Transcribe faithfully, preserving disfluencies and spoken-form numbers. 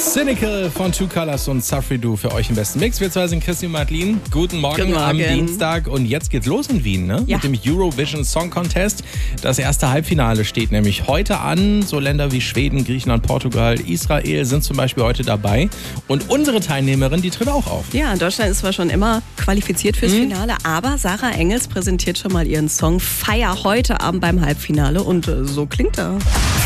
Cynical von Two Colors und Safri-Du für euch im besten Mix. Wir zwei sind Christi und Madeline. Guten Morgen, Guten Morgen am Dienstag. Und jetzt geht's los in Wien, ne? Ja. Mit dem Eurovision Song Contest. Das erste Halbfinale steht nämlich heute an. So Länder wie Schweden, Griechenland, Portugal, Israel sind zum Beispiel heute dabei. Und unsere Teilnehmerin, die tritt auch auf. Ja, Deutschland ist zwar schon immer qualifiziert fürs Mhm. Finale, aber Sarah Engels präsentiert schon mal ihren Song Feier heute Abend beim Halbfinale und äh, so klingt er.